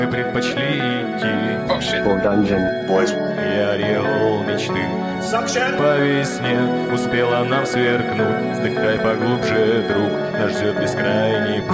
Мы предпочли идти For dungeon. и ореол мечты. По весне успела нам сверкнуть. Вздыхай поглубже, друг, нас ждет бескрайний